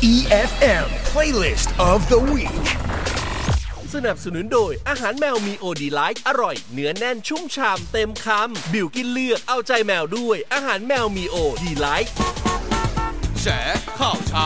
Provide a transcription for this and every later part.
EFM Playlist of the Week สนับสนุนโดยอาหารแมวมีโอดีไลท์อร่อยเนื้อแน่นชุ่มฉ่ำเต็มคำบิวกินเลือกเอาใจแมวด้วยอาหารแมวมีโอดีไลท์แฉข่าวเช้า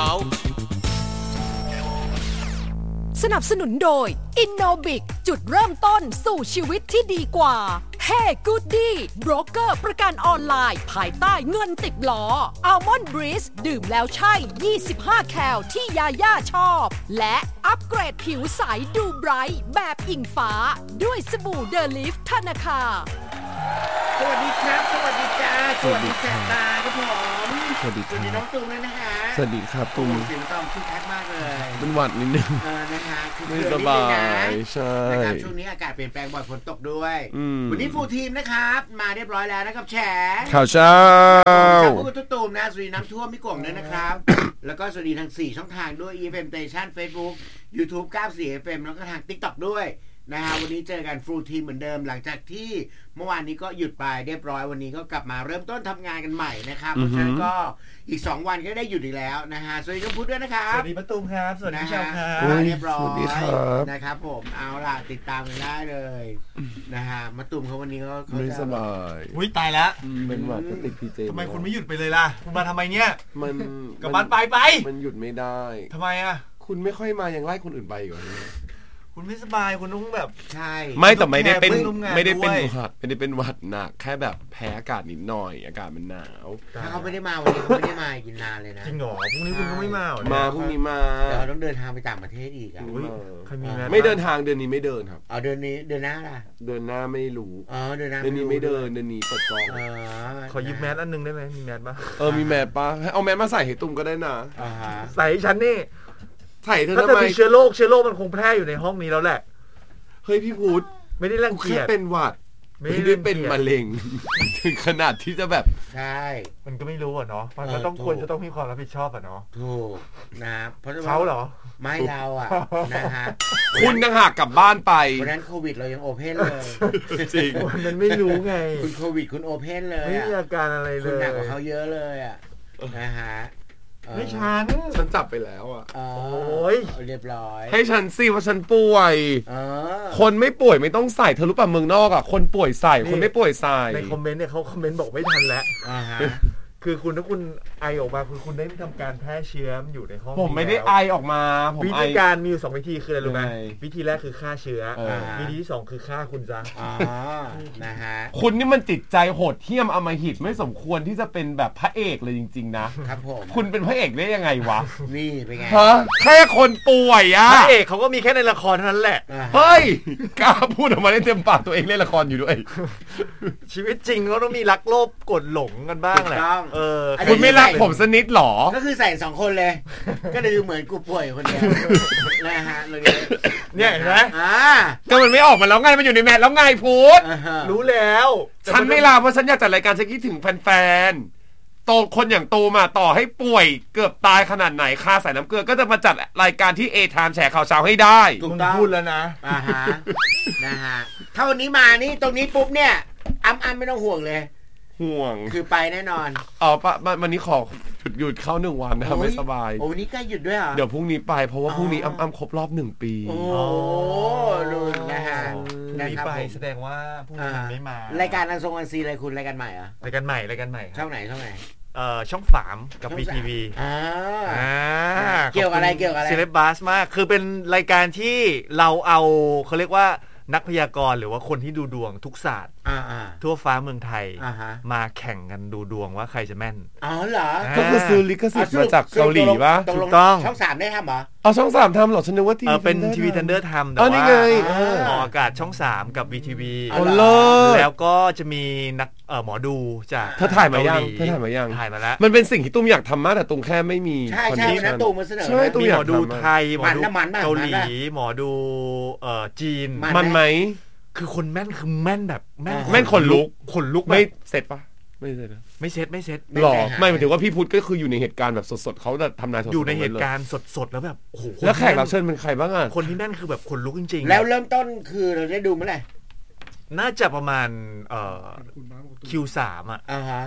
สนับสนุนโดย Innobic จุดเริ่มต้นสู่ชีวิตที่ดีกว่า Hey Goody โบรกเกอร์ประกันออนไลน์ภายใต้เงินติดล้อ Almond Breeze ดื่มแล้วใช่25แคลที่ยาย่าชอบและอัปเกรดผิวใสดูไบรท์แบบอิงฟ้าด้วยสบู่เดลิฟธนาคารสวัสดีครับสวัสดีจ้าสวัสดีแสบตาครับผมสวัสดีครับสวัสดีน้องตุ้มด้วยนะคะสวัสดีครับตุ้มเสียงตอมคึกคักมากเลยเป็นหวัดนิดนึงนะคะคือไม่สบายใช่นะครับช่วงนี้อากาศเปลี่ยนแปลงบ่อยฝนตกด้วยวันนี้ฟูลทีมนะครับมาเรียบร้อยแล้วนะครับแฉข่าวเช้าจากพวกตุ้ตูมนะสวัสดีน้ำท่วมพี่กงด้วยนะครับแล้วก็สวัสดีทาง4ช่องทางด้วย EFM Station Facebook YouTube 94 FM แล้วก็ทาง TikTok ด้วยนะฮะวันนี้เจอกันฟูลทีมเหมือนเดิมหลังจากที่เมื่อวานนี้ก็หยุดไปเรียบร้อยวันนี้ก็กลับมาเริ่มต้นทำงานกันใหม่นะครับเพราะฉะนั้นก็อีก2วันก็ได้หยุดอีกแล้วนะฮะสวัสดีน้องพุทธด้วยนะครับสวัสดีป้าตุ้มครับสวัสดีพี่ชาวครับเรียบร้อยสวัสดีครับนะครับผมเอาล่ะติดตามกันได้เลยนะฮะมาตุ้มเขาวันนี้ก็ไม่สบายอุ้ยตายแล้วเป็นหวัดก็ติดพีเจทำไมคุณไม่หยุดไปเลยล่ะคุณมาทำไมเนี่ยมันกับบ้านไปมันหยุดไม่ได้ทำไมอ่ะคุณไม่ค่อยมายังไล่คนอื่นไปอยู่คุณไม่สบายคุณต้องแบบใช่ไม่แต่ไม่ได้เป็นหวัดไม่ได้เป็นหวัดหนักแค่แบบแพ้อากาศนิดหน่อยอากาศมันหนาวถ้าเขาไม่ได้มาวันนี้เขาไม่ได้มากินนานเลยนะจริงเหรอพรุ่งนี้คุณก็ไม่มาพรุ่งนี้มาแต่เขาต้องเดินทางไปต่างประเทศอีกอ่ะไม่เดินทางเดือนนี้ไม่เดินครับเดือนนี้เดือนหน้าล่ะเดือนหน้าไม่รู้เดือนนี้ไม่เดินเดือนนี้เปิดกองขอยืมแมสอันนึงได้ไหมมีแมสป่ะมีแมสป่ะเอาแมสมาใส่ให้ตุ้มก็ได้นะใส่ฉันนี่ใส่เธอทำไมเชื้อโรคมันคงแพร่อยู่ในห้องนี้แล้วแหละเฮ้ยพี่พูดไม่ได้รังเกียจแค่เป็นหวัดไม่ได้เป็นมะเร็งถึงขนาดที่จะแบบใช่มันก็ไม่รู้อ่ะเนาะมันก็ต้องควรจะต้องมีความรับผิดชอบอ่ะเนาะถูกนะเพราะเขาเหรอไม่เราอ่ะนะฮะคุณต่างหากกลับบ้านไปวันนั้นโควิดเรายังโอเพนเลยจริงมันไม่รู้ไงคุณโควิดคุณโอเพนเลยไม่มีอาการอะไรเลยคุณหนักกว่าเขาเยอะเลยอ่ะนะฮะไม่ฉันจับไปแล้วอ่ะโอ้ยเรียบร้อยให้ฉันสิว่าฉันป่วยคนไม่ป่วยไม่ต้องใส่เธอรู้ป่ะเมืองนอกอ่ะคนป่วยใส่คนไม่ป่วยใส่ในคอมเมนต์เนี่ยเขาคอมเมนต์บอกไม่ทันแล้วคือถ้าคุณไอออกมาคือคุณได้ทำการแพร่เชื้ออยู่ในห้องผมไม่ได้ไอออกมาวิธีการมีอยู่2วิธีคืออะไรรู้ไหมวิธีแรกคือฆ่าเชื้อวิธีที่2คือฆ่าคุณซะนะฮะคุณนี่มันจิตใจโหดเหี้ยมอำมหิตไม่สมควรที่จะเป็นแบบพระเอกเลยจริงๆนะครับผมคุณเป็นพระเอกได้ยังไงวะนี่เป็นไงแค่คนป่วยอะพระเอกเขาก็มีแค่ในละครเท่านั้นแหละเฮ้ยกล้าพูดออกมาได้เต็มปากตัวเองเล่นละครอยู่ด้วยชีวิตจริงก็ต้องมีรักโลภกดหลงกันบ้างแหละคุณไม่รักผมสนิทหรอก็คือใส่2คนเลยก็เลยดูเหมือนกูป่วยคนเดียวนะฮะเนี่ยเห็นไหมก็มันไม่ออกมาแล้วไงมันอยู่ในแมทแล้วไงพูดรู้แล้วฉันไม่ลาเพราะฉันอยากจัดรายการฉันคิดถึงแฟนๆโตคนอย่างตูมาต่อให้ป่วยเกือบตายขนาดไหนค่าใส่น้ำเกลือก็จะมาจัดรายการที่ A-Time แฉข่าวเช้าให้ได้ถูกต้องพูดแล้วนะนะฮะถ้าวันนี้มานี่ตรงนี้ปุ๊บเนี่ยอ้ำไม่ต้องห่วงเลยห่วงคือไปแน่นอนวันนี้ขอหยุดเข้า1วันนะครับไม่สบายวันนี้ใกล้หยุดด้วยเหรอเดี๋ยวพรุ่งนี้ไปเพราะว่าพรุ่งนี้อ้ำครบรอบ1ปีโอ้รุ่นนะฮะนี่ไปแสดงว่าพรุ่งนี้ไม่มารายการอันทรงอันซีอะไรคุณรายการใหม่เหรอรายการใหม่ช่องไหนช่อง3กับ VTV เกี่ยวกับอะไรเซเลบบัสมากคือเป็นรายการที่เราเอาเขาเรียกว่านักพยากรณ์หรือว่าคนที่ดูดวงทุกศาสตร์ทั่วฟ้าเมืองไทยมาแข่งกันดูดวงว่าใครจะแม่นเหรอก็คือซื้อลิขสิทธิ์มาจากเกาหลีป่ะถูกต้องช่อง3ได้ทำเหรอช่อง3ทำหรอฉันนึกว่าทีวีเป็นทีวีทันเดอร์ทำแต่ว่าออกอากาศช่อง3กับ VTV แล้วก็จะมีนักหมอดูจากเธอถ่ายมายังถ่ายมาแล้วมันเป็นสิ่งที่ตุ้มอยากทำมากแต่ตุ้มแค่ไม่มีใช่นะตุ้มมาเสนอมีหมอดูไทยหมอดูเกาหลีหมอดูจีนมันไหมคือคนแม่นคือแม่นแบบแม่นขนลุกไม่เสร็จปะไม่เสร็จหรอไม่หมายถึงว่าพี่พุทธก็คืออยู่ในเหตุการณ์แบบสดๆเขาจะทำนายสดๆอยู่ในเหตุการณ์สดๆแล้วแบบโอ้โหแล้วแขกรับเชิญเป็นใครบ้างอ่ะคนที่แม่นคือแบบขนลุกจริงๆแล้วเริ่มต้นคือเราได้ดูเมื่อไหร่น่าจะประมาณQ3 อ่ะ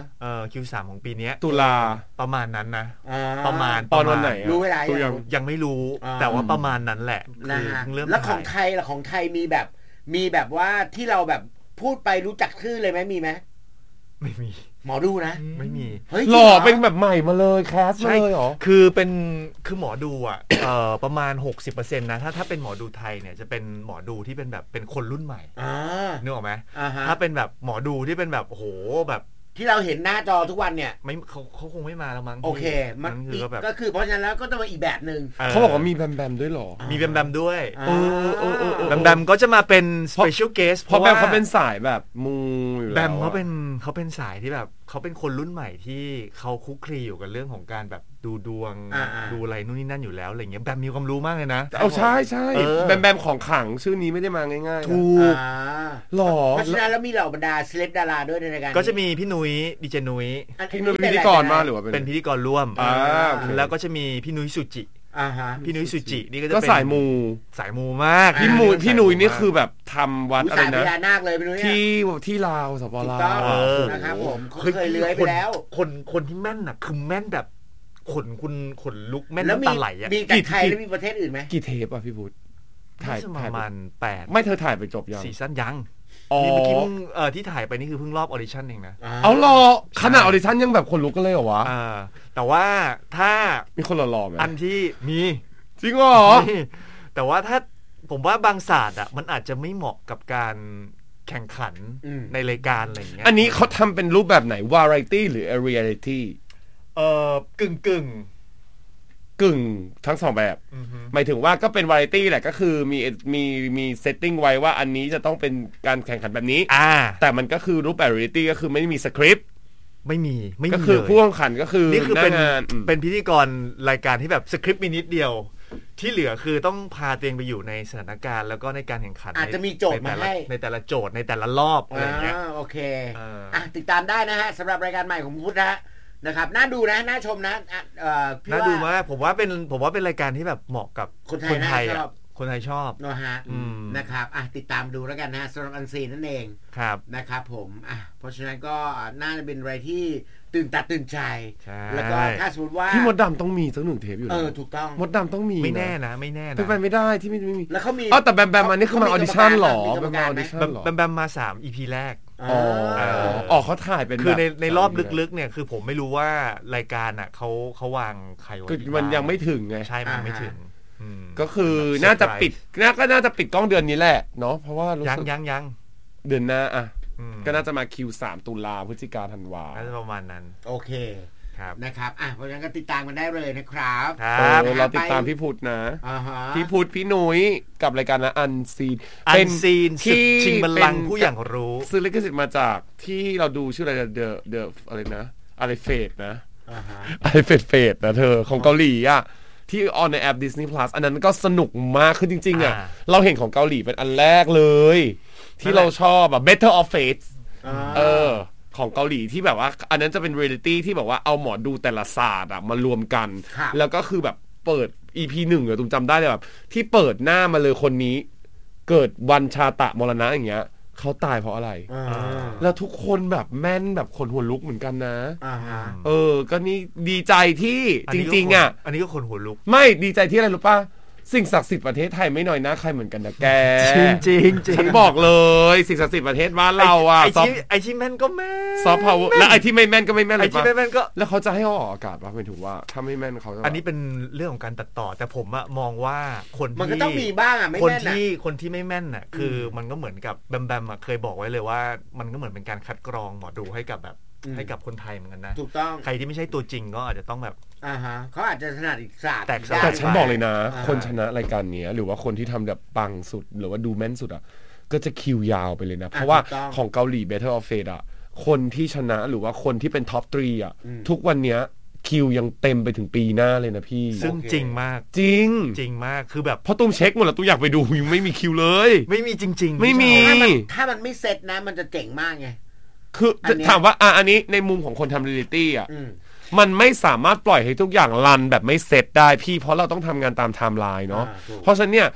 Q3 ของปีนี้ตุลาประมาณนั้นนะประมาณตอนวันไหนรู้เวลายังไม่รู้แต่ว่าประมาณนั้นแหละคือเริ่มแล้วของไทยล่ะของไทยมีแบบว่าที่เราแบบพูดไปรู้จักชื่อเลยไหมมีไหมไม่มีหมอดูนะไม่มีหล่อเป็นแบบใหม่มาเลยแคสเลยเหรอคือหมอดูอ่ะประมาณ 60% นะถ้าเป็นหมอดูไทยเนี่ยจะเป็นหมอดูที่เป็นแบบเป็นคนรุ่นใหม่นึกออกไหมถ้าเป็นแบบหมอดูที่เป็นแบบโหแบบที่เราเห็นหน้าจอทุกวันเนี่ยไม่เขาคงไม่มาแล้วมั้งโอเคมันก็คือเพราะฉะนั้นแล้วก็ต้องมาอีกแบบนึงเขาบอกว่ามีแบมด้วยหรอมีแบมด้วยแบมก็จะมาเป็น special guest เพราะแบมเขาเป็นสายแบบมูอยู่แล้วแบมเขาเป็นสายที่แบบเขาเป็นคนรุ่นใหม่ที่เขาคุกคีอยู่กับเรื่องของการแบบดูดวงดูอะไรนู่นนี่นั่นอยู่แล้วอะไรเงี้ยแบมมีความรู้มากเลยนะเอาใช่แบมของขังชื่อนี้ไม่ได้มาง่ายๆถูกหรอเพราะฉะนั้นแล้วมีเหล่าบรรดาเซเลบดาราด้วยในรายการก็จะมีพี่นุ้ยดีเจนุ้ยพี่นุ้ยพิธีกรมาหรือว่าเป็นพิธีกรร่วมแล้วก็จะมีพี่นุ้ยสุจิพี่นุ้ยสุจินี่ก็จะเป็นสายมูมากพี่นุ้ยนี่คือแบบทำวัดอะไรนะพญานาคเลยพี่นุ้ยที่ลาวสปปลาวนะครับผมเคยเลื้อยไปแล้วคนที่แม่นน่ะคือแม่นแบบขนลุกแม่นน้ำตาไหลอ่ะมีแต่ไทยแล้วมีประเทศอื่นไหมกี่เทปอ่ะพี่พุทธถ่ายประมาณ8 ไม่เธอถ่ายไปจบยังซีซั่นยังนี่เมื่อกี้ที่ถ่ายไปนี่คือเพิ่งรอบออดิชั่นเองนะเอาหรอขนาดออดิชั่นยังแบบคนลุกกันเลยเหรอวะแต่ว่าถ้ามีคนหล่อๆไหมอันที่มีจริงเหรอแต่ว่าถ้าผมว่าบางศาสตร์อ่ะมันอาจจะไม่เหมาะกับการแข่งขันในรายการอะไรอย่างเงี้ยอันนี้เขาทำเป็นรูปแบบไหน variety หรือ reality กึ่งทั้งสองแบบหมายถึงว่าก็เป็นวาไรตี้แหละก็คือมีเซตติ้งไว้ว่าอันนี้จะต้องเป็นการแข่งขันแบบนี้แต่มันก็คือรูปแบบวาไรตี้ก็คือไม่มีสคริปต์ไม่มีก็คือผู้แข่งขันก็คือนี่คือเป็นพิธีกรรายการที่แบบสคริปต์มีนิดเดียวที่เหลือคือต้องพาตัวเองไปอยู่ในสถานการณ์แล้วก็ในการแข่งขันอาจจะมีโจทย์มาให้ในแต่ละโจทย์ในแต่ละรอบอะไรอย่างเงี้ยโอเคติดตามได้นะฮะสำหรับรายการใหม่ของพุทธะนะครับน่าดูนะน่าชมนะน่าดูมากผมว่าเป็นรายการที่แบบเหมาะกับคนไทยชอบนะฮะนะครับติดตามดูแล้วกันนะสำหรับอันซีนั่นเองนะครับผมเพราะฉะนั้นก็น่าจะเป็นอะไรที่ตื่นตาตื่นใจแล้วก็ถ้าสมมติว่าพี่มดดำต้องมีสัก1 เทปอยู่ถูกต้องมดดำต้องมีไม่แน่นะเป็นไปไม่ได้ที่ไม่มีแล้วเขามีแต่แบมอันนี้คือมาออดิชั่นหรอแบมมาออดิชั่นหรอแบมมา3 EP แรกเขาถ่ายเป็นคือในรอบลึกๆเนี่ยคือผมไม่รู้ว่ารายการอ่ะเขาวางใครไว้มันยังไม่ถึงไงใช่มันไม่ถึงก็คือน่าจะปิดกล้องเดือนนี้แหละเนาะเพราะว่ายังเดือนหน้าก็น่าจะมา Q3 ตุลาพฤศจิกาธันวาน่าจะประมาณนั้นโอเคนะครับเพราะฉะนั้นก็ติดตามกันได้เลยนะครับเราติดตามพี่พุทธนะพี่พุทธพี่นุ้ยกับรายการอันซีนที่ชิงบัลลังก์ผู้อย่างรู้ซื้อลิขสิทธิ์มาจากที่เราดูชื่ออะไรเดอะอะไรนะอะไรเฟดนะอะไรเฟดนะเธอของเกาหลีอ่ะที่ออนในแอป Disney Plus อันนั้นก็สนุกมากคือจริงๆอ่ะเราเห็นของเกาหลีเป็นอันแรกเลยที่เราชอบBetter of Fate ของเกาหลีที่แบบว่าอันนั้นจะเป็นเรียลิตี้ที่แบบว่าเอาหมอดูแต่ละศาสตร์มารวมกันแล้วก็คือแบบเปิด EP 1ตุ้มจำได้เลยแบบที่เปิดหน้ามาเลยคนนี้เกิดวันชาตะมรณะอย่างเงี้ยเขาตายเพราะอะไรแล้วทุกคนแบบแม่นแบบขนหัวลุกเหมือนกันนะก็นี่ดีใจที่จริงๆอันนี้ก็ขนหัวลุกไม่ดีใจที่อะไรรู้ป่ะสิ่งศักดิ์สิทธิ์ประเทศไทยไม่น้อยหน้าใครเหมือนกันนะแกจริงฉันบอกเลยสิ่งศักดิ์สิทธิ์ประเทศบ้านเราไอที่แม่นก็แม่นซอฟต์พาวเวอร์และไอที่ไม่แม่นก็ไม่แม่นเลยไอที่ไม่แม่นก็แล้วเขาจะให้ออกอากาศป่ะหมายถึงว่าถ้าไม่แม่นเขาอันนี้เป็นเรื่องของการตัดต่อแต่ผมมองว่าคนที่มันก็ต้องมีบ้างไม่แม่นคนที่ไม่แม่นคือมันก็เหมือนกับแบมเคยบอกไว้เลยว่ามันก็เหมือนเป็นการคัดกรองหมอดูให้กับคนไทยเหมือนกันนะถูกต้องใครที่ไม่ใช่ตัวจริงก็อาจจะต้องแบบเขาอาจจะถนัดอีกศาสตร์แต่ฉันบอกเลยนะคนชนะรายการนี้หรือว่าคนที่ทำแบบปังสุดหรือว่าดูแม่นสุดก็จะคิวยาวไปเลยนะเพราะว่าของเกาหลี Better of Fate คนที่ชนะหรือว่าคนที่เป็นท็อป3ทุกวันนี้คิวยังเต็มไปถึงปีหน้าเลยนะพี่ซึ่งจริงมากจริงมากคือแบบพอตุ้มเช็คหมดแล้วตุ้มอยากไปดูยังไม่มีคิวเลยไม่มีจริงๆไม่มีถ้ามันไม่เซ็ตนะมันจะเจ๋งมากไงคือถามว่าอันนี้ในมุมของคนทำเรียลิตี้มันไม่สามารถปล่อยให้ทุกอย่างรันแบบไม่เสร็จได้พี่เพราะเราต้องทำงานตามไทม์ไลน์เนาะเพราะฉะนั้นเนี่ย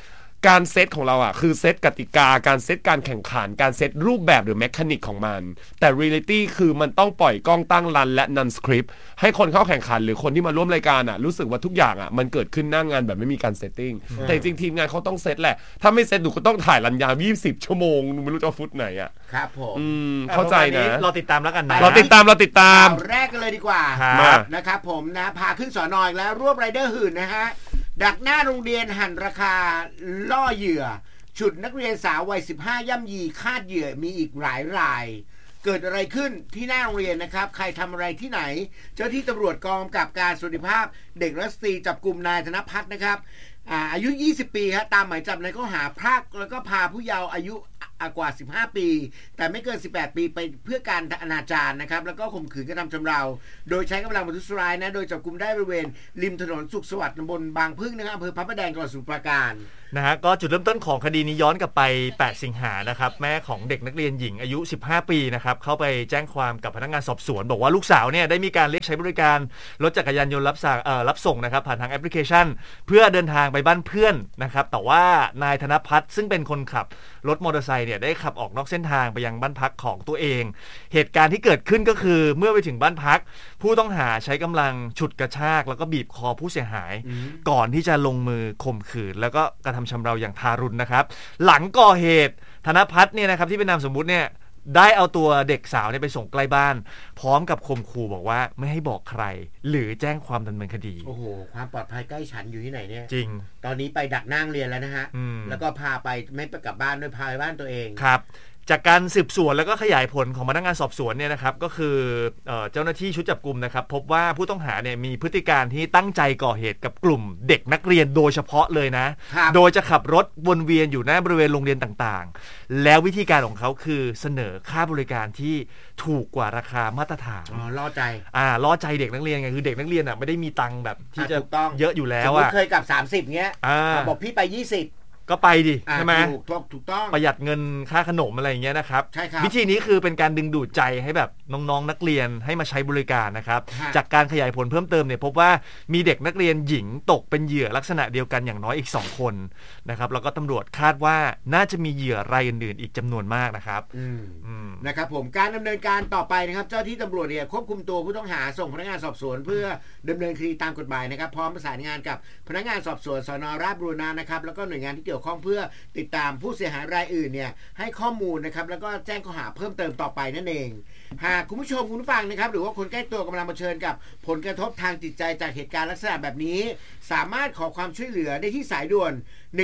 การเซตของเราอ่ะคือเซตกติกาการเซตการแข่งขันการเซตรูปแบบหรือแมคานิกของมันแต่เรียลิตี้คือมันต้องปล่อยกล้องตั้งรันและนันสคริปต์ให้คนเข้าแข่งขันหรือคนที่มาร่วมรายการอ่ะรู้สึกว่าทุกอย่างอ่ะมันเกิดขึ้นหน้างานแบบไม่มีการเซตติ้งแต่จริงทีมงานเขาต้องเซตแหละถ้าไม่เซตหนูก็ต้องถ่ายรันยาว20 ชั่วโมงหนูไม่รู้จะเอาฟุตไหนอ่ะครับผมเข้าใจนะเราติดตามแล้วกันนะเราติดตามแรกกันเลยดีกว่านะครับผมนะพาขึ้นสอนออีกแล้วรวบไรเดอร์หื่นนะฮะดักหน้าโรงเรียนหั่นราคาล่อเหยื่อฉุดนักเรียนสาววัย15ย่ำยีคาดเหยื่อมีอีกหลายรายเกิดอะไรขึ้นที่หน้าโรงเรียนนะครับใครทำอะไรที่ไหนเจ้าที่ตำรวจกองกำกับการสวัสดิภาพเด็กและสตรีจับกลุ่มนายธนภัทรนะครับอายุ20 ปีครับตามหมายจับในข้อหาพรากแล้วก็พาผู้เยาว์อายุกว่า15 ปีแต่ไม่เกิน18 ปีไปเพื่อการอนาจารนะครับแล้วก็ข่มขืนกระทำชำเราโดยใช้กำลังประทุษร้ายนะโดยจับกุมได้บริเวณริมถนนสุขสวัสดิ์ตำบลบางพึ่งนะครับอำเภอพระประแดงจังหวัดสมุทรปราการนะฮะก็จุดเริ่มต้นของคดีนี้ย้อนกลับไป8 สิงหานะครับแม่ของเด็กนักเรียนหญิงอายุ15 ปีนะครับเข้าไปแจ้งความกับพนักงานสอบสวนบอกว่าลูกสาวเนี่ยได้มีการเรียกใช้บริการรถจักรยานยนต์รับส่งนะครับผ่านทางแอปพลิเคชันเพื่อเดินทางไปบ้านเพื่อนนะครับแต่ว่านายธนภัทรซึ่งเป็นคนขับรถมอเตอร์ไซค์เนี่ยได้ขับออกนอกเส้นทางไปยังบ้านพักของตัวเองเหตุการณ์ที่เกิดขึ้นก็คือเมื่อไปถึงบ้านพักผู้ต้องหาใช้กำลังฉุดกระชากแล้วก็บีบคอผู้เสียหายก่อนที่จะลงมือข่มขืนแล้วก็กระทำชำเราอย่างทารุณนะครับหลังก่อเหตุธนภัทรเนี่ยนะครับที่เป็นนามสมมุติเนี่ยได้เอาตัวเด็กสาวเนี่ยไปส่งใกล้บ้านพร้อมกับข่มขู่บอกว่าไม่ให้บอกใครหรือแจ้งความดำเนินคดีโอ้โหความปลอดภัยใกล้ฉันอยู่ที่ไหนเนี่ยจริงตอนนี้ไปดักนั่งเรียนแล้วนะฮะแล้วก็พาไปไม่ไปกลับบ้านด้วยพาไปบ้านตัวเองครับจากการสืบสวนแล้วก็ขยายผลของพนักงานสอบสวนเนี่ยนะครับก็คือเจ้าหน้าที่ชุดจับกุมนะครับพบว่าผู้ต้องหาเนี่ยมีพฤติการที่ตั้งใจก่อเหตุกับกลุ่มเด็กนักเรียนโดยเฉพาะเลยนะโดยจะขับรถวนเวียนอยู่หน้าบริเวณโรงเรียนต่างๆแล้ววิธีการของเขาคือเสนอค่าบริการที่ถูกกว่าราคามาตรฐานล่อใจล่อใจเด็กนักเรียนไงคือเด็กนักเรียนไม่ได้มีตังค์แบบที่จะเยอะอยู่แล้วเคยกับ30เงี้ยบอกพี่ไป20 ก็ไปดิใช่ไหมถูกต้องประหยัดเงินค่าขนมอะไรอย่างเงี้ยนะครับใช่ครับวิธีนี้คือเป็นการดึงดูดใจให้แบบน้องๆนักเรียนให้มาใช้บริการนะครับจากการขยายผลเพิ่มเติมเนี่ยพบว่ามีเด็กนักเรียนหญิงตกเป็นเหยื่อลักษณะเดียวกันอย่างน้อยอีก2 คนนะครับแล้วก็ตำรวจคาดว่าน่าจะมีเหยื่อรายอื่นๆอีกจำนวนมากนะครับนะครับผมการดำเนินการต่อไปนะครับเจ้าที่ตำรวจเนี่ยควบคุมตัวผู้ต้องหาส่งพนักงานสอบสวนเพื่อดำเนินคดีตามกฎหมายนะครับพร้อมประสานงานกับพนักงานสอบสวนสน.ราชบุรณะนะครับแล้วก็หน่วยงานที่เกี่ยวข้องเพื่อติดตามผู้เสียหายรายอื่นเนี่ยให้ข้อมูลนะครับแล้วก็แจ้งข้อหาเพิ่มเติมต่อไปนั่นเองหากคุณผู้ชมคุณผู้ฟังนะครับหรือว่าคนใกล้ตัวกำลังเผชิญกับผลกระทบทางจิตใจจากเหตุการณ์ลักษณะแบบนี้สามารถขอความช่วยเหลือได้ที่สายด่วน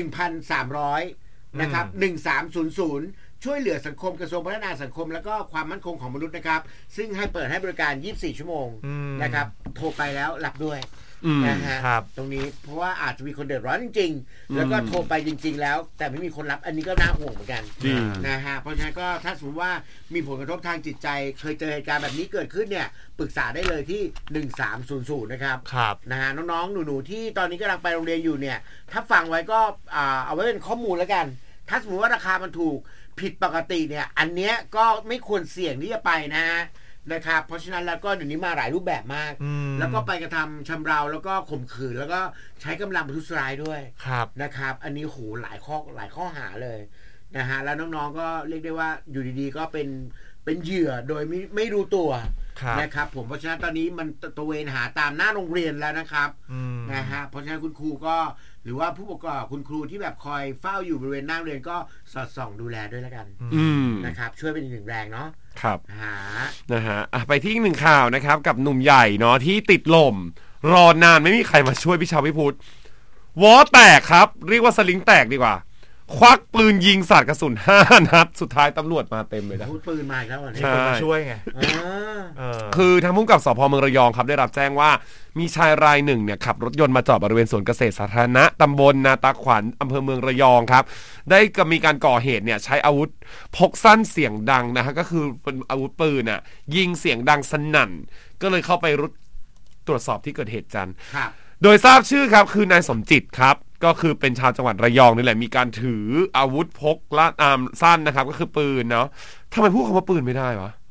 1,300 นะครับ 1300ช่วยเหลือสังคมกระทรวงพัฒนาสังคมแล้วก็ความมั่นคงของมนุษย์นะครับซึ่งให้เปิดให้บริการ24 ชั่วโมงนะครับโทรไปแล้วรับด้วยนะฮะตรงนี้เพราะว่าอาจจะมีคนเดือดร้อนจริงๆแล้วก็โทรไปจริงๆแล้วแต่ไม่มีคนรับอันนี้ก็น่าห่วงเหมือนกันนะฮะเพราะฉะนั้นก็ถ้าสมมติว่ามีผลกระทบทางจิตใจเคยเจอเหตุการณ์แบบนี้เกิดขึ้นเนี่ยปรึกษาได้เลยที่1300นะครับนะฮะน้องๆหนูๆที่ตอนนี้กำลังไปโรงเรียนอยู่เนี่ยถ้าฟังไว้ก็เอาไว้เป็นข้อมูลแล้วกันถ้าสมมติว่าราคามันถูกผิดปกติเนี่ยอันเนี้ยก็ไม่ควรเสี่ยงที่จะไปนะครับเพราะฉะนั้นแล้วก็เดี๋ยวนี้มาหลายรูปแบบมากแล้วก็ไปกระทำชำเราแล้วก็ข่มขืนแล้วก็ใช้กำลังประทุษร้ายด้วยนะครับอันนี้โหหลายข้อหาเลยนะฮะแล้วน้องๆก็เรียกได้ว่าอยู่ดีๆก็เป็นเหยื่อโดยไม่รู้ตัวนะครับผมเพราะฉะนั้นตอนนี้มันตระเวนหาตามหน้าโรงเรียนแล้วนะครับนะฮะเพราะฉะนั้นคุณครูก็หรือว่าผู้ปกครองคุณครูที่แบบคอยเฝ้าอยู่บริเวณหน้าโรงเรียนก็สอดส่องดูแลด้วยแล้วกันนะครับช่วยเป็นอีกหนึ่งแรงเนาะครับนะฮะไปที่อีกหนึ่งข่าวนะครับกับหนุ่มใหญ่เนาะที่ติดลมรอนานไม่มีใครมาช่วยพี่ชาวพี่พุทธวอแตกครับเรียกว่าสลิงแตกดีกว่าควักปืนยิงสาดกระสุน5 นัดสุดท้ายตำรวจมาเต็มเลยนะปืนมาแล้วมีคนมาช่วยไงคือทางผู้กำกับสพ.เมืองระยองครับได้รับแจ้งว่ามีชายรายหนึ่งเนี่ยขับรถยนต์มาจอดบริเวณสวนเกษตรสาธารณะตำบลนาตาขวัญอำเภอเมืองระยองครับได้มีการก่อเหตุเนี่ยใช้อาวุธพกสั้นเสียงดังนะฮะก็คือเป็นอาวุธปืนน่ะยิงเสียงดังสนั่นก็เลยเข้าไปตรวจสอบที่เกิดเหตุกันโดยทราบชื่อครับคือนายสมจิตครับก็คือเป็นชาวจังหวัดระยองนี่แหละมีการถืออาวุธพกสั้นนะครับก็คือปืนเนาะทำไมพูดคำว่าปืนไม่ได้วะ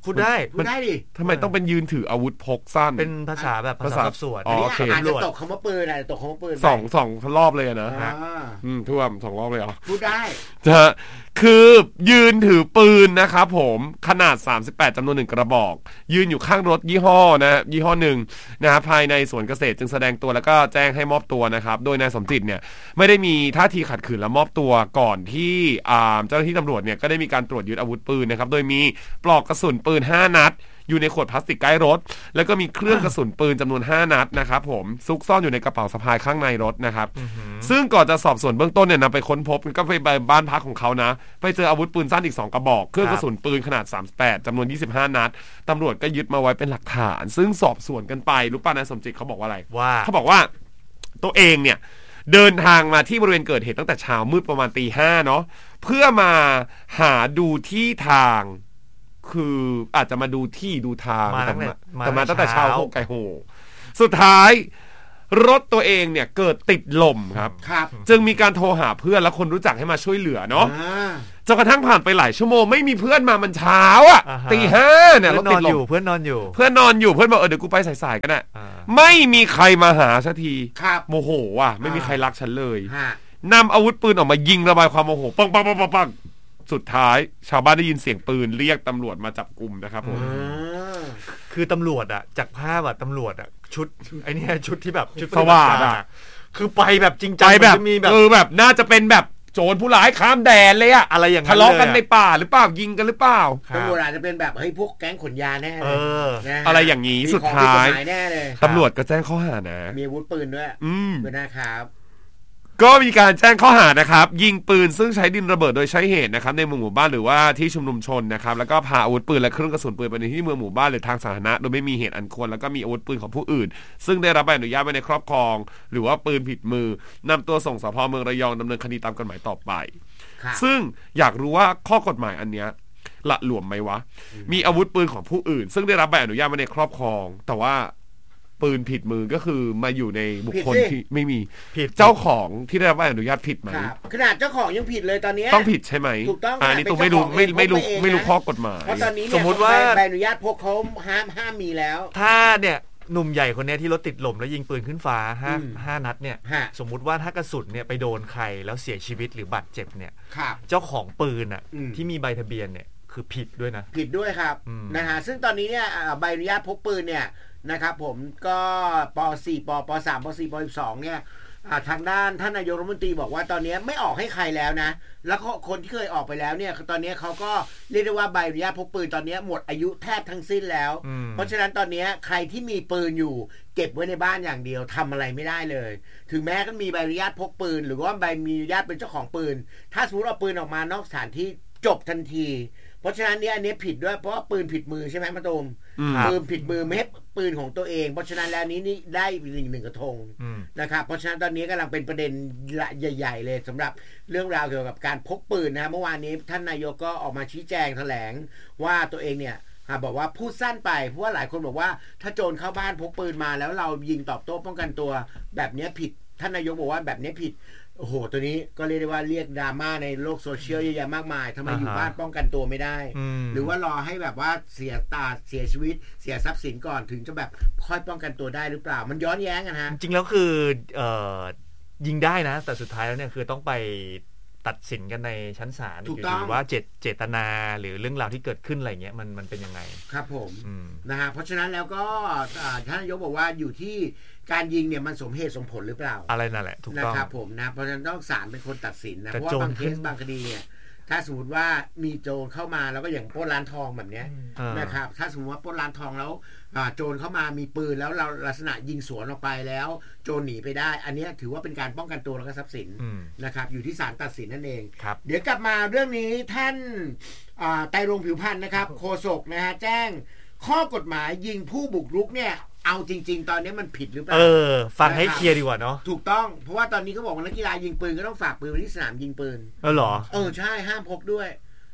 พูดได้พูดได้ดิทำไมต้องเป็นยืนถืออาวุธพกสั้นเป็นภาษาแบบภาษาสอบสวนอ๋อ โอเคอาจจะตกคำว่าปืนอาจจะตกคำว่าปืนสองรอบเลยนะอ่าท่วม2 รอบเลยเหรอพูดได้นะคือยืนถือปืนนะครับผมขนาด38จำนวน1กระบอกยืนอยู่ข้างรถยี่ห้อนะยี่ห้อหนึ่งนะภายในสวนเกษตรจึงแสดงตัวแล้วก็แจ้งให้มอบตัวนะครับโดยนายสมจิตเนี่ยไม่ได้มีท่าทีขัดขืนและมอบตัวก่อนที่เจ้าหน้าที่ตำรวจเนี่ยก็ได้มีการตรวจยึดอาวุธปืนนะครับโดยมีปลอกกระสุนปืน5 นัดอยู่ในขวดพลาสติกใกล้รถแล้วก็มีเครื่องกระสุนปืนจำนวน5 นัดนะครับผมซุกซ่อนอยู่ในกระเป๋าสะพายข้างในรถนะครับซึ่งก่อนจะสอบสวนเบื้องต้นเนี่ยนำไปค้นพบก็ไปบ้านพักของเขานะไปเจออาวุธปืนสั้นอีก2 กระบอกเครื่องกระสุนปืนขนาด38จำนวน25 นัดตำรวจก็ยึดมาไว้เป็นหลักฐานซึ่งสอบสวนกันไปรู้ป่ะนายสมจิตเขาบอกว่าอะไรเขาบอกว่าตัวเองเนี่ยเดินทางมาที่บริเวณเกิดเหตุตั้งแต่เช้ามืดประมาณตี 5เนาะเพื่อมาหาดูที่ทางคืออาจจะมาดูที่ดูทางแต่มาตั้งแต่เช้าโหไก่โหสุดท้ายรถตัวเองเนี่ยเกิดติดลมครับจึงมีการโทรหาเพื่อนและคนรู้จักให้มาช่วยเหลือเนาะจนกระทั่งผ่านไปหลายชั่วโมงไม่มีเพื่อนมามันเช้าอ่ะตี 5เนี่ยรถติดลมเพื่อนนอนอยู่เพื่อนบอกเดี๋ยวกูไปสายๆกันนะไม่มีใครมาหาสักทีโมโหว่ะไม่มีใครรักฉันเลยนำอาวุธปืนออกมายิงระบายความโมโหปังสุดท้ายชาวบ้านได้ยินเสียงปืนเรียกตำรวจมาจับกุมนะครับผมคือตำรวจอ่ะจากภาพอ่ะตำรวจอ่ะชุดไอ้นี่ชุดที่แบบชุดสว่างอ่ะคือไปแบบจริงจังแบบแบบน่าจะเป็นแบบโจรผู้ร้ายข้ามแดนเลยอะอะไรอย่างนั้นทะเลาะกันในป่าหรือเปล่ายิงกันหรือเปล่าตำรวจอาจจะเป็นแบบเฮ้ยพวกแก๊งขนยาแน่อะไรอย่างนี้สุดท้ายตำรวจก็แจ้งข้อหานะมีอาวุธปืนด้วยเป็นนะครับก็มีการแจ้งข้อหานะครับยิงปืนซึ่งใช้ดินระเบิดโดยใช้เหตุนะครับในหมู่บ้านหรือว่าที่ชุมนุมชนนะครับแล้วก็พาอาวุธปืนและเครื่องกระสุนปืนไปในที่เมืองหมู่บ้านหรือทางสาธารณะโดยไม่มีเหตุอันควรแล้วก็มีอาวุธปืนของผู้อื่นซึ่งได้รับใบอนุญาตไว้ในครอบครองหรือว่าปืนผิดมือนำตัวส่งสภ.เมืองระยองดำเนินคดีตามกฎหมายต่อไปซึ่งอยากรู้ว่าข้อกฎหมายอันเนี้ยละหลวมไหมวะมีอาวุธปืนของผู้อื่นซึ่งได้รับใบอนุญาตไว้ในครอบครองแต่ว่าปืนผิดมือก็คือมาอยู่ในบุคคลที่ไม่มีผิดเจ้าของที่ได้รับใบอนุญาตผิดไหมขนาดเจ้าของยังผิดเลยตอนนี้ต้องผิดใช่ไหมถูกต้องอันนี้ตัวไม่รู้ข้อกฎหมายเพราะตอนนี้สมมติว่าใบอนุญาตพวกเขาห้ามมีแล้วถ้าเนี่ยหนุ่มใหญ่คนนี้ที่รถติดลมแล้วยิงปืนขึ้นฟ้า5 นัดเนี่ยสมมุติว่าถ้ากระสุนเนี่ยไปโดนใครแล้วเสียชีวิตหรือบาดเจ็บเนี่ยเจ้าของปืนอ่ะที่มีใบทะเบียนเนี่ยคือผิดด้วยนะผิดด้วยครับนะฮะซึ่งตอนนี้เนี่ยใบอนุญาตพกปืนเนี่ยนะครับผมก็ป.4 ป.3 ป.4 ป.12 เนี่ยทางด้านท่านนายกรัฐมนตรีบอกว่าตอนนี้ไม่ออกให้ใครแล้วนะแล้วคนที่เคยออกไปแล้วเนี่ยตอนนี้เขาก็เรียกได้ว่าใบอนุญาตพกปืนตอนนี้หมดอายุแทบทั้งสิ้นแล้วเพราะฉะนั้นตอนนี้ใครที่มีปืนอยู่เก็บไว้ในบ้านอย่างเดียวทำอะไรไม่ได้เลยถึงแม้ก็มีใบอนุญาตพกปืนหรือว่าใบมีอนุญาตเป็นเจ้าของปืนถ้าสมมติเอาปืนออกมานอกสถานที่จบทันทีเพราะฉะนั้นเนี่ยอันนี้ผิดด้วยเพราะว่าปืนผิดมือใช่ไหมมาตูมปืนผิดมือไม่ใช่ปืนของตัวเองเพราะฉะนั้นแล้วนี้นี่ได้หนึ่งกระทงนะครับเพราะฉะนั้นตอนนี้กำลังเป็นประเด็นใหญ่ๆเลยสำหรับเรื่องราวเกี่ยวกับการพกปืนนะเมื่อวานนี้ท่านนายกก็ออกมาชี้แจงแถลงว่าตัวเองเนี่ยบอกว่าพูดสั้นไปเพราะว่าหลายคนบอกว่าถ้าโจรเข้าบ้านพกปืนมาแล้วเรายิงตอบโต้ป้องกันตัวแบบนี้ผิดท่านนายกบอกว่าแบบนี้ผิดโอ้โหตัวนี้ก็เรียกได้ว่าเรียกดราม่าในโลกโซเชียลเยอะแยะมากมายทำไมอยู่บ้านป้องกันตัวไม่ได้หรือว่ารอให้แบบว่าเสียชีวิตเสียทรัพย์สินก่อนถึงจะแบบค่อยป้องกันตัวได้หรือเปล่ามันย้อนแย้งกันฮะจริงแล้วคือยิงได้นะแต่สุดท้ายแล้วเนี่ยคือต้องไปตัดสินกันในชั้นศาลอยู่ดีว่าเจตนาหรือเรื่องราวที่เกิดขึ้นอะไรเงี้ยมันเป็นยังไงครับผมนะฮะเพราะฉะนั้นแล้วก็ท่านนายกบอกว่าอยู่ที่การยิงเนี่ยมันสมเหตุสมผลหรือเปล่าอะไรนั่นแหละถูกต้องนะครับผมนะเพราะฉะนั้นต้องศาลเป็นคนตัดสินนะเพราะว่าบางเคสบางคดีเนี่ยถ้าสมมติว่ามีโจรเข้ามาแล้วก็อย่างปล้นร้านทองแบบนี้นะครับถ้าสมมติว่าปล้นร้านทองแล้วโจรเข้ามามีปืนแล้วเราลักษณะยิงสวนออกไปแล้วโจรหนีไปได้อันนี้ถือว่าเป็นการป้องกันตัวแล้วก็ทรัพย์สินนะครับอยู่ที่ศาลตัดสินนั่นเองเดี๋ยวกลับมาเรื่องนี้ท่านไตรรงค์ผิวพรรณนะครับโฆษกนะฮะแจ้งข้อกฎหมายยิงผู้บุกรุกเนี่ยเอาจริงๆตอนนี้มันผิดหรือเปล่าฟังให้เคลียร์ดีกว่าเนาะถูกต้องเพราะว่าตอนนี้เขาบอกว่านักกีฬายิงปืนก็ต้องฝากปืนไว้ที่สนามยิงปืนเหรอใช่ห้ามพกด้วย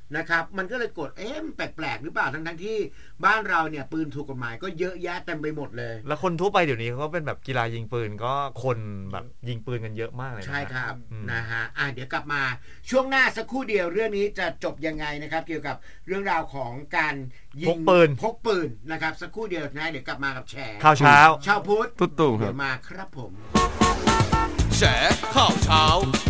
นะครับมันก็เลยกดมันแปลกๆหรือเปล่าทั้งที่บ้านเราเนี่ยปืนถูกกฎหมายก็เยอะแยะเต็มไปหมดเลยแล้วคนทั่วไปเดี๋ยวนี้เขาก็เป็นแบบกีฬายิงปืนก็คนแบบยิงปืนกันเยอะมากเลยใช่ครับนะฮะเดี๋ยวกลับมาช่วงหน้าสักครู่เดียวเรื่องนี้จะจบยังไงนะครับเกี่ยวกับเรื่องราวของการยิงพกปืนนะครับสักครู่เดียวนะเดี๋ยวกลับมากับแชร์ข่าวเช้าชาวพุทธตุ้มๆครับเดี๋ยวมาครับผมแฉข่าวเช้า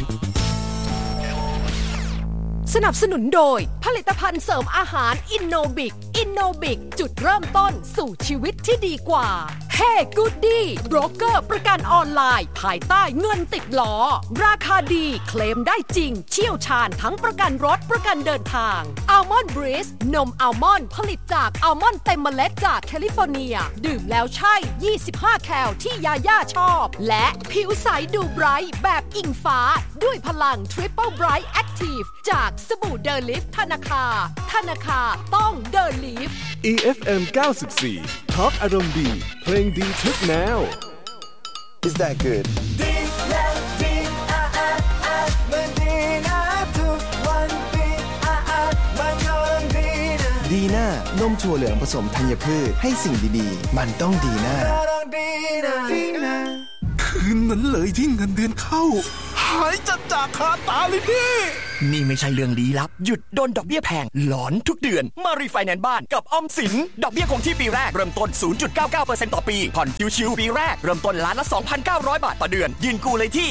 สนับสนุนโดยผลิตภัณฑ์เสริมอาหารอินโนบิกจุดเริ่มต้นสู่ชีวิตที่ดีกว่าเฮ้กูดดี้โบรกเกอร์ประกันออนไลน์ภายใต้เงินติดล้อราคาดีเคลมได้จริงเชี่ยวชาญทั้งประกันรถประกันเดินทางอัลมอนด์บริสนมอัลมอนด์ผลิตจากอัลมอนด์เต็มเมล็ดจากแคลิฟอร์เนียดื่มแล้วใช่25แคลที่ยาย่าชอบและผิวใสดูไบรท์แบบอิงฟ้าด้วยพลัง Triple Bright Active จากสบู่เดอลิฟธนาคาต้องเดอลิฟ EFM 94 Talk อารมณ์ดีเพลงดีทุกแนว Is that good ดีแล้วดีมันดีนะทุกวันดีมันก็ต้องดีนะดีน่านมถั่วเหลืองผสมธัญพืชให้สิ่งดีๆมันต้องดีน่าคืนนั้นเลยที่เงินเดือนเข้าหายจากคาตาเลยพี่นี่ไม่ใช่เรื่องลี้ลับหยุดโดนดอกเบี้ยแพงหลอนทุกเดือนมารีไฟแนนซ์บ้านกับออมสินดอกเบี้ยคงที่ปีแรกเริ่มต้น 0.99% ต่อปีผ่อนชิวๆปีแรกเริ่มต้นล้านละ 2,900 บาทต่อเดือนยืนกู้เลยที่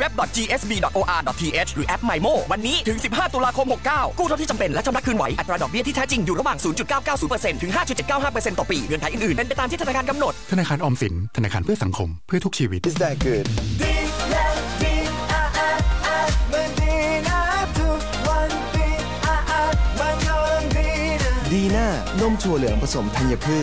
www.gsb.or.th หรือแอป MyMo วันนี้ถึง15ตุลาคม69กู้เท่าที่จำเป็นและชำระคืนไหวอัตราดอกเบี้ยที่แท้จริงอยู่ระหว่าง 0.990% ถึง 5.795% ต่อปีเงื่อนไขอื่นๆเป็นไปตามที่ธนาคารกำหนดธนาคารออมสินธนาคารเพื่อสังคมเพื่อทุกชีวิต Is that good ดีแล้วดีมันดีนะทุกวันดีมันก็ต้องดีนะดีน่านมถั่วเหลืองผสมธัญพืช